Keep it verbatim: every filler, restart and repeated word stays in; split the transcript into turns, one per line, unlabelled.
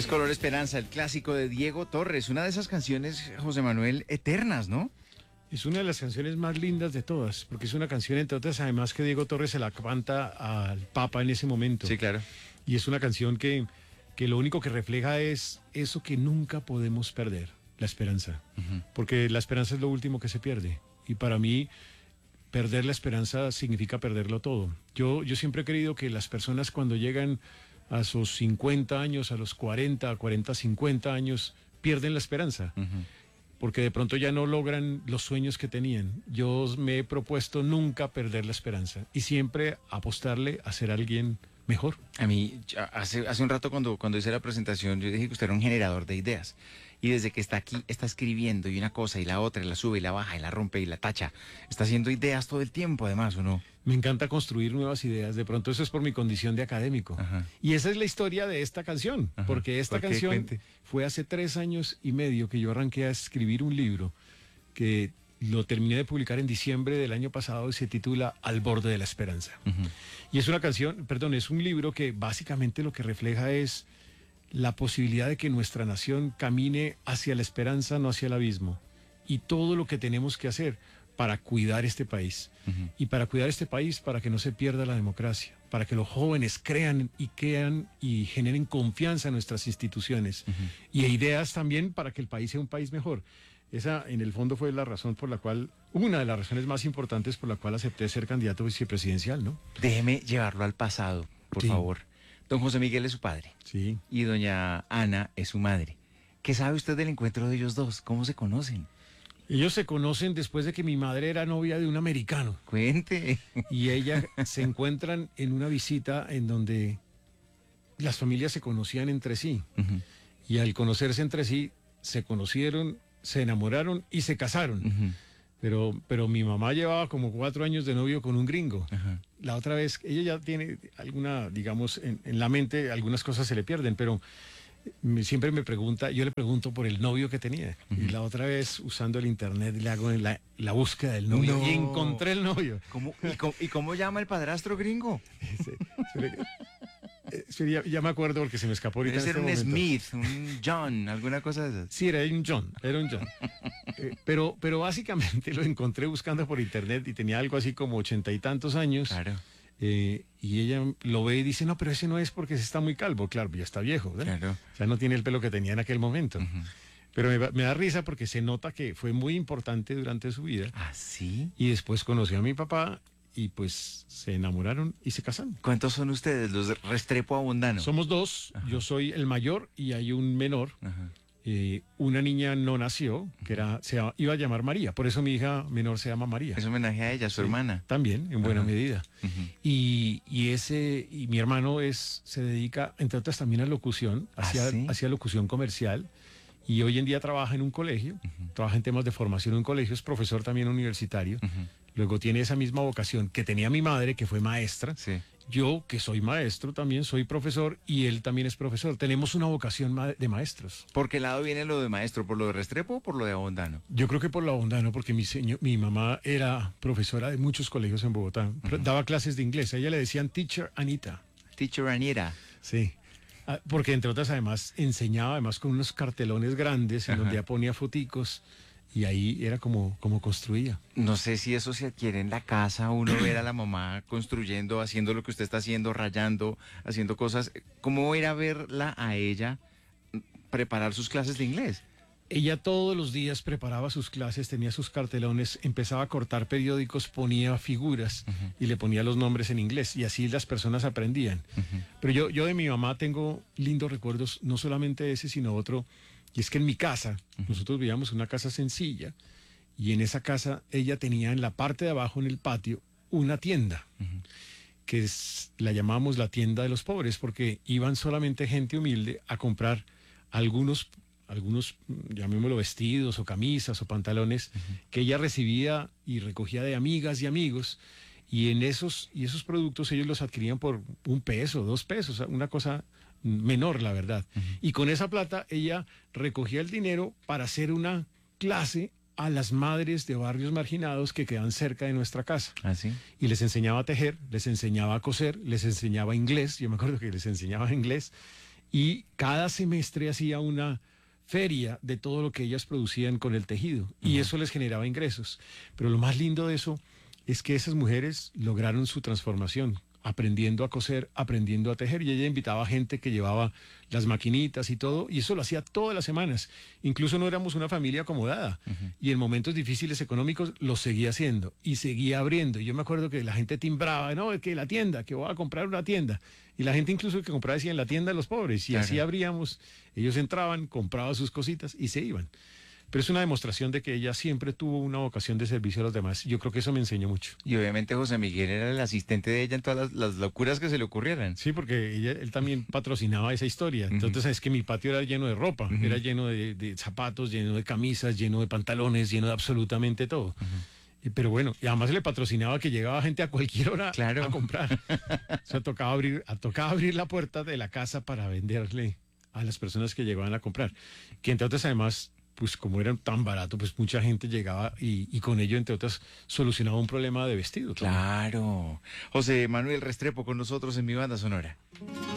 Es Color Esperanza, el clásico de Diego Torres, una de esas canciones, José Manuel, eternas, ¿no?
Es una de las canciones más lindas de todas, porque es una canción, entre otras, además que Diego Torres se la canta al Papa en ese momento.
Sí, claro.
Y es una canción que, que lo único que refleja es eso que nunca podemos perder, la esperanza. Uh-huh. Porque la esperanza es lo último que se pierde. Y para mí, perder la esperanza significa perderlo todo. Yo, yo siempre he creído que las personas cuando llegan a sus cincuenta años, a los cuarenta, cuarenta, cincuenta años, pierden la esperanza. Uh-huh. Porque de pronto ya no logran los sueños que tenían. Yo me he propuesto nunca perder la esperanza y siempre apostarle a ser alguien mejor.
A mí, hace, hace un rato cuando, cuando hice la presentación, yo dije que usted era un generador de ideas. Y desde que está aquí, está escribiendo y una cosa y la otra, y la sube y la baja y la rompe y la tacha. Está haciendo ideas todo el tiempo, además, ¿o no?
Me encanta construir nuevas ideas. De pronto eso es por mi condición de académico. Ajá. Y esa es la historia de esta canción. Ajá. Porque esta ¿Por canción cuente? Fue hace tres años y medio que yo arranqué a escribir un libro que lo terminé de publicar en diciembre del año pasado y se titula Al borde de la esperanza. Uh-huh. Y es una canción, perdón, es un libro que básicamente lo que refleja es la posibilidad de que nuestra nación camine hacia la esperanza, no hacia el abismo. Y todo lo que tenemos que hacer para cuidar este país. Uh-huh. Y para cuidar este país, para que no se pierda la democracia, para que los jóvenes crean y crean y generen confianza en nuestras instituciones. Uh-huh. Y ideas también para que el país sea un país mejor. Esa, en el fondo, fue la razón por la cual, una de las razones más importantes por la cual acepté ser candidato vicepresidencial, ¿no?
Déjeme llevarlo al pasado, por sí. favor. Don José Miguel es su padre.
Sí.
Y doña Ana es su madre. ¿Qué sabe usted del encuentro de ellos dos? ¿Cómo se conocen?
Ellos se conocen después de que mi madre era novia de un americano.
Cuente.
Y ella se encuentran en una visita en donde las familias se conocían entre sí. Uh-huh. Y al conocerse entre sí, se conocieron, se enamoraron y se casaron. Uh-huh. Pero, pero mi mamá llevaba como cuatro años de novio con un gringo. Uh-huh. La otra vez, ella ya tiene alguna, digamos, en, en la mente algunas cosas se le pierden, pero me, siempre me pregunta, yo le pregunto por el novio que tenía. Uh-huh. Y la otra vez, usando el internet, le hago la, la búsqueda del novio no. y encontré el novio.
¿Cómo, y, cómo, ¿Y cómo llama el padrastro gringo?
Ese, Ya, ya me acuerdo porque se me escapó ahorita.
Debe ser
en este
un
momento.
Smith, un John, alguna cosa de esas.
Sí, era un John, era un John. eh, pero, pero básicamente lo encontré buscando por internet y tenía algo así como ochenta y tantos años.
Claro.
Eh, y ella lo ve y dice, no, pero ese no es porque se está muy calvo. Claro, ya está viejo, ¿verdad?
Claro.
O sea, no tiene el pelo que tenía en aquel momento.
Uh-huh.
Pero me, me da risa porque se nota que fue muy importante durante su vida.
¿Ah, sí?
Y después conoció a mi papá. Y pues se enamoraron y se casaron.
¿Cuántos son ustedes, los de Restrepo Abundano?
Somos dos. Ajá. Yo soy el mayor y hay un menor. Eh, una niña no nació, que era se iba a llamar María. Por eso mi hija menor se llama María.
Es homenaje a ella, su sí, hermana.
También, en buena
Ajá.
medida. Uh-huh. Y, y ese y mi hermano es se dedica, entre otras, también a locución, hacia,
¿Ah, sí?
hacia locución comercial. Y hoy en día trabaja en un colegio, uh-huh. trabaja en temas de formación en un colegio, es profesor también universitario. Uh-huh. Luego tiene esa misma vocación que tenía mi madre, que fue maestra.
Sí.
Yo, que soy maestro, también soy profesor y él también es profesor. Tenemos una vocación ma- de maestros.
¿Por qué lado viene lo de maestro? ¿Por lo de Restrepo o por lo de Abundano?
Yo creo que por lo Abundano, porque mi, señor, mi mamá era profesora de muchos colegios en Bogotá. Uh-huh. Daba clases de inglés. A ella le decían Teacher Anita.
Teacher Anita.
Sí. Porque entre otras además enseñaba además con unos cartelones grandes en Ajá. donde ya ponía foticos y ahí era como, como construía.
No sé si eso se adquiere en la casa, uno ver a la mamá construyendo, haciendo lo que usted está haciendo, rayando, haciendo cosas. ¿Cómo ir a verla a ella preparar sus clases de inglés?
Ella todos los días preparaba sus clases, tenía sus cartelones, empezaba a cortar periódicos, ponía figuras uh-huh. y le ponía los nombres en inglés y así las personas aprendían. Uh-huh. Pero yo, yo de mi mamá tengo lindos recuerdos, no solamente ese, sino otro, y es que en mi casa, uh-huh. nosotros vivíamos en una casa sencilla y en esa casa ella tenía en la parte de abajo, en el patio, una tienda. Uh-huh. que es, la llamamos la tienda de los pobres porque iban solamente gente humilde a comprar algunos algunos, llamémoslo, vestidos o camisas o pantalones uh-huh. que ella recibía y recogía de amigas y amigos y en esos y esos productos ellos los adquirían por un peso, dos pesos, una cosa menor, la verdad. Uh-huh. Y con esa plata ella recogía el dinero para hacer una clase a las madres de barrios marginados que quedan cerca de nuestra casa.
¿Ah, sí?
Y les enseñaba a tejer, les enseñaba a coser, les enseñaba inglés, yo me acuerdo que les enseñaba inglés. y cada semestre hacía una feria de todo lo que ellas producían con el tejido y uh-huh. eso les generaba ingresos. Pero lo más lindo de eso es que esas mujeres lograron su transformación, aprendiendo a coser, aprendiendo a tejer, y ella invitaba a gente que llevaba las maquinitas y todo, y eso lo hacía todas las semanas. Incluso no éramos una familia acomodada, uh-huh. y en momentos difíciles económicos lo seguía haciendo, y seguía abriendo. Y yo me acuerdo que la gente timbraba, no, que la tienda, que voy a comprar una tienda. Y la gente incluso que compraba decía en la tienda de los pobres, y claro. así abríamos, ellos entraban, compraban sus cositas y se iban. Pero es una demostración de que ella siempre tuvo una vocación de servicio a los demás. Yo creo que eso me enseñó mucho.
Y obviamente José Miguel era el asistente de ella en todas las, las locuras que se le ocurrieran.
Sí, porque ella, él también patrocinaba esa historia. Entonces, uh-huh. es que mi patio era lleno de ropa, uh-huh. era lleno de, de zapatos, lleno de camisas, lleno de pantalones, lleno de absolutamente todo. Uh-huh. Pero bueno, y además le patrocinaba que llegaba gente a cualquier hora claro. a comprar. O sea, tocaba abrir, tocaba abrir la puerta de la casa para venderle a las personas que llegaban a comprar. Que entre otras, además, pues como era tan barato, pues mucha gente llegaba y, y con ello, entre otras, solucionaba un problema de vestido.
Claro. También. José Manuel Restrepo con nosotros en Mi Banda Sonora.